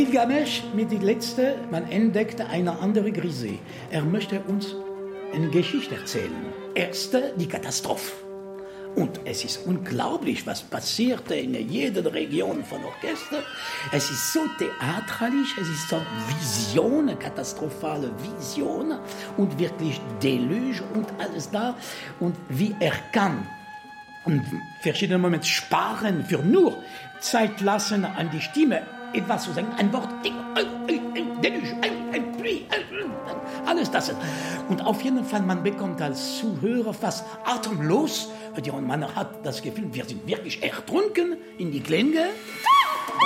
Gilgamesch mit die letzte, man entdeckte eine andere Grise. Er möchte uns eine Geschichte erzählen. Erste, die Katastrophe. Und es ist unglaublich, was passierte in jeder Region von Orchester. Es ist so theatralisch, es ist so Visionen, katastrophale Visionen und wirklich Deluge und alles da. Und wie er kann in verschiedenen Momenten sparen, für nur Zeit lassen an die Stimme, etwas zu sagen, ein Wort, Deluge, Pluie, alles das. Und auf jeden Fall, man bekommt als Zuhörer fast atemlos, und man hat das Gefühl, wir sind wirklich ertrunken in die Klänge.